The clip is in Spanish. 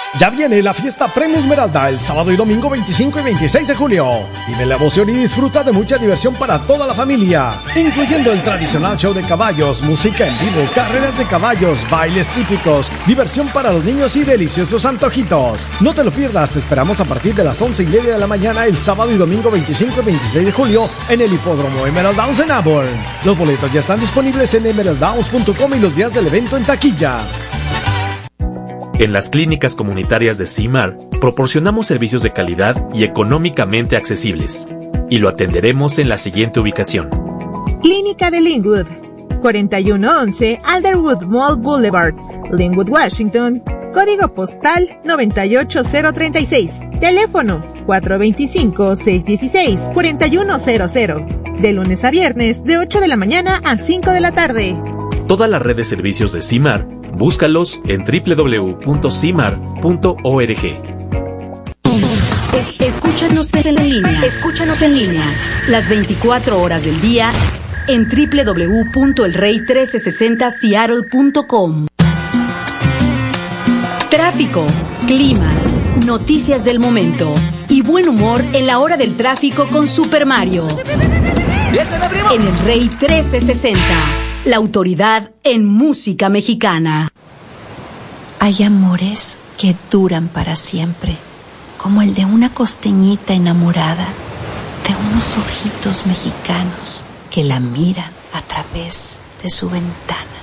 Ya viene la fiesta Premio Esmeralda el sábado y domingo 25 y 26 de julio. Vive la emoción y disfruta de mucha diversión para toda la familia, incluyendo el tradicional show de caballos, música en vivo, carreras de caballos, bailes típicos, diversión para los niños y deliciosos antojitos. No te lo pierdas, te esperamos a partir de las 11:30 de la mañana el sábado y domingo 25 y 26 de julio en el hipódromo Emerald Downs en Auburn. Los boletos ya están disponibles en emeralddowns.com y los días del evento en taquilla. En las clínicas comunitarias de CIMAR proporcionamos servicios de calidad y económicamente accesibles. Y lo atenderemos en la siguiente ubicación. Clínica de Linwood, 4111 Alderwood Mall Boulevard, Linwood, Washington. Código postal 98036. Teléfono 425-616-4100. De lunes a viernes, de 8 de la mañana a 5 de la tarde. Toda la red de servicios de CIMAR, búscalos en www.cimar.org. Escúchanos en línea, las 24 horas del día en www.elrey1360seattle.com. Tráfico, clima, noticias del momento y buen humor en la hora del tráfico con Super Mario. En el Rey 1360, la autoridad en música mexicana. Hay amores que duran para siempre, como el de una costeñita enamorada, de unos ojitos mexicanos que la miran a través de su ventana.